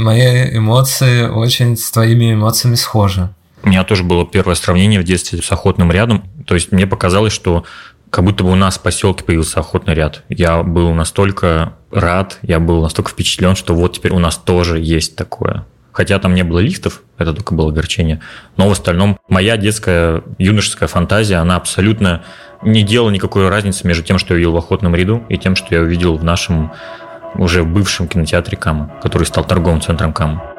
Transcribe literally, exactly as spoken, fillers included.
мои эмоции очень с твоими эмоциями схожи. У меня тоже было первое сравнение в детстве с охотным рядом. То есть мне показалось, что как будто бы у нас в поселке появился охотный ряд. Я был настолько рад, я был настолько впечатлен, что вот теперь у нас тоже есть такое. Хотя там не было лифтов, это только было огорчение. Но в остальном моя детская юношеская фантазия, она абсолютно не делала никакой разницы между тем, что я увидел в охотном ряду, и тем, что я увидел в нашем уже бывшем кинотеатре «Кама», который стал торговым центром «Кама».